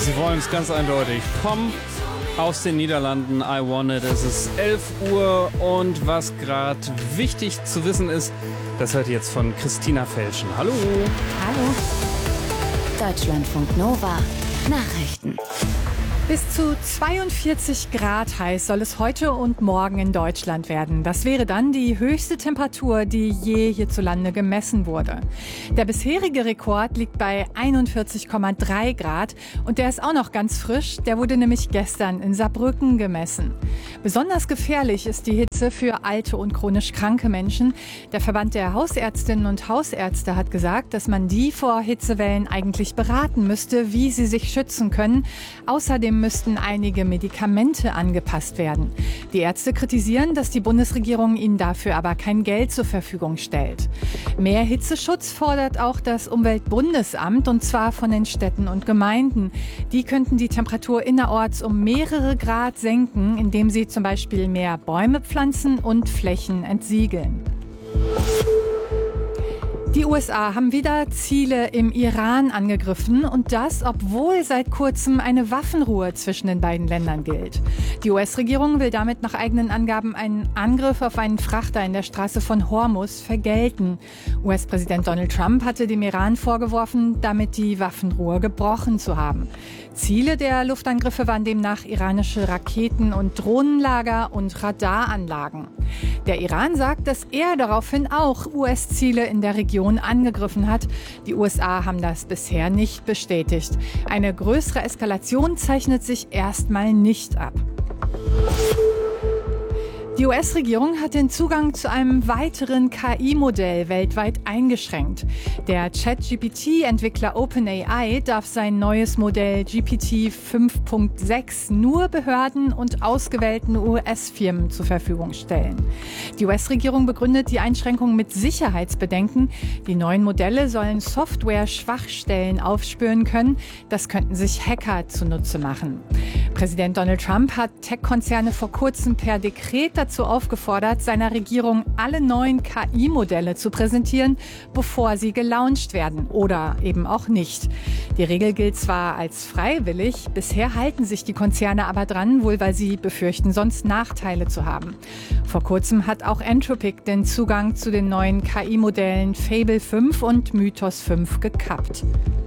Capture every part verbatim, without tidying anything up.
Sie wollen es ganz eindeutig. Pom aus den Niederlanden, I Want It. Es ist elf Uhr und was gerade wichtig zu wissen ist, das hört ihr jetzt von Christina Felschen. Hallo. Hallo. Deutschlandfunk Nova. Nachrichten. Bis zu zweiundvierzig Grad heiß soll es heute und morgen in Deutschland werden. Das wäre dann die höchste Temperatur, die je hierzulande gemessen wurde. Der bisherige Rekord liegt bei einundvierzig Komma drei Grad und der ist auch noch ganz frisch. Der wurde nämlich gestern in Saarbrücken gemessen. Besonders gefährlich ist die Hitze für alte und chronisch kranke Menschen. Der Verband der Hausärztinnen und Hausärzte hat gesagt, dass man die vor Hitzewellen eigentlich beraten müsste, wie sie sich schützen können. Außerdem müssten einige Medikamente angepasst werden. Die Ärzte kritisieren, dass die Bundesregierung ihnen dafür aber kein Geld zur Verfügung stellt. Mehr Hitzeschutz fordert auch das Umweltbundesamt, und zwar von den Städten und Gemeinden. Die könnten die Temperatur innerorts um mehrere Grad senken, indem sie zum Beispiel mehr Bäume pflanzen und Flächen entsiegeln. Die U S A haben wieder Ziele im Iran angegriffen, und das, obwohl seit kurzem eine Waffenruhe zwischen den beiden Ländern gilt. Die U S-Regierung will damit nach eigenen Angaben einen Angriff auf einen Frachter in der Straße von Hormuz vergelten. U S-Präsident Donald Trump hatte dem Iran vorgeworfen, damit die Waffenruhe gebrochen zu haben. Ziele der Luftangriffe waren demnach iranische Raketen- und Drohnenlager und Radaranlagen. Der Iran sagt, dass er daraufhin auch U S-Ziele in der Region angegriffen hat. Die U S A haben das bisher nicht bestätigt. Eine größere Eskalation zeichnet sich erstmal nicht ab. Die U S-Regierung hat den Zugang zu einem weiteren K I-Modell weltweit eingeschränkt. Der Chat-G P T-Entwickler OpenAI darf sein neues Modell G P T fünf Punkt sechs nur Behörden und ausgewählten U S-Firmen zur Verfügung stellen. Die U S-Regierung begründet die Einschränkung mit Sicherheitsbedenken. Die neuen Modelle sollen Software-Schwachstellen aufspüren können. Das könnten sich Hacker zunutze machen. Präsident Donald Trump hat Tech-Konzerne vor kurzem per Dekret dazu aufgefordert, seiner Regierung alle neuen K I-Modelle zu präsentieren, bevor sie gelauncht werden oder eben auch nicht. Die Regel gilt zwar als freiwillig, bisher halten sich die Konzerne aber dran, wohl weil sie befürchten, sonst Nachteile zu haben. Vor kurzem hat auch Anthropic den Zugang zu den neuen K I-Modellen Fable fünf und Mythos fünf gekappt.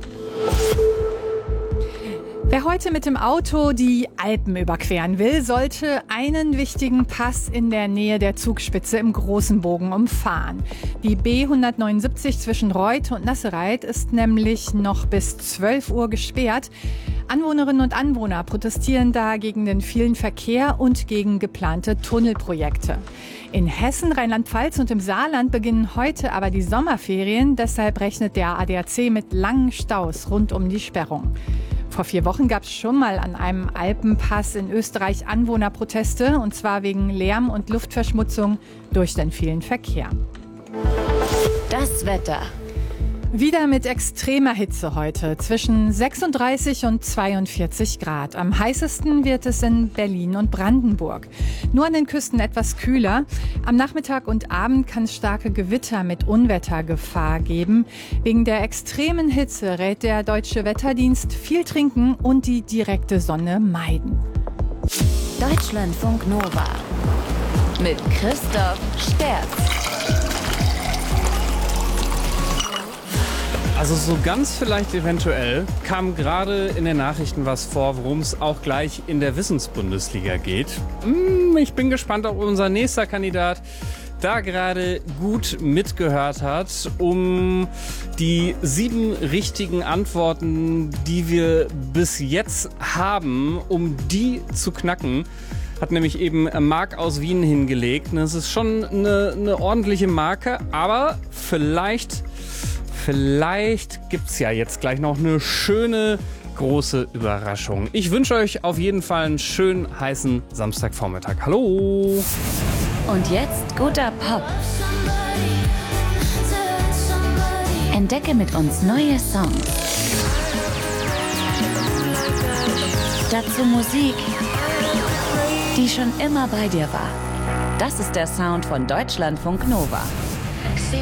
Wer heute mit dem Auto die Alpen überqueren will, sollte einen wichtigen Pass in der Nähe der Zugspitze im großen Bogen umfahren. Die B hundertneunundsiebzig zwischen Reute und Nassereit ist nämlich noch bis zwölf Uhr gesperrt. Anwohnerinnen und Anwohner protestieren da gegen den vielen Verkehr und gegen geplante Tunnelprojekte. In Hessen, Rheinland-Pfalz und im Saarland beginnen heute aber die Sommerferien. Deshalb rechnet der A D A C mit langen Staus rund um die Sperrung. Vor vier Wochen gab es schon mal an einem Alpenpass in Österreich Anwohnerproteste, und zwar wegen Lärm und Luftverschmutzung durch den vielen Verkehr. Das Wetter. Wieder mit extremer Hitze heute, zwischen sechsunddreißig und zweiundvierzig Grad. Am heißesten wird es in Berlin und Brandenburg. Nur an den Küsten etwas kühler. Am Nachmittag und Abend kann es starke Gewitter mit Unwettergefahr geben. Wegen der extremen Hitze rät der Deutsche Wetterdienst viel trinken und die direkte Sonne meiden. Deutschlandfunk Nova mit Christoph Sterz. Also so ganz vielleicht eventuell kam gerade in den Nachrichten was vor, worum es auch gleich in der Wissensbundesliga geht. Ich bin gespannt, ob unser nächster Kandidat da gerade gut mitgehört hat, um die sieben richtigen Antworten, die wir bis jetzt haben, um die zu knacken. Hat nämlich eben Marc aus Wien hingelegt. Das ist schon eine, eine ordentliche Marke, aber vielleicht... Vielleicht gibt's ja jetzt gleich noch eine schöne, große Überraschung. Ich wünsche euch auf jeden Fall einen schönen, heißen Samstagvormittag. Hallo! Und jetzt guter Pop. Entdecke mit uns neue Songs. Dazu Musik, die schon immer bei dir war. Das ist der Sound von Deutschlandfunk Nova.